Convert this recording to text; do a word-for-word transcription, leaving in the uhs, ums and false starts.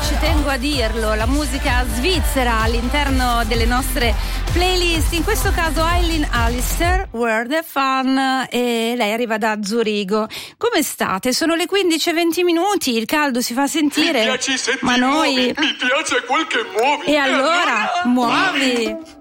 ci tengo a dirlo, la musica svizzera all'interno delle nostre playlist, in questo caso Eileen Allister, World of Fun, e lei arriva da Zurigo. Come state? Sono le quindici e venti minuti, il caldo si fa sentire, mi piace, ma noi... muovi. Mi piace quel che muovi. E allora, muovi!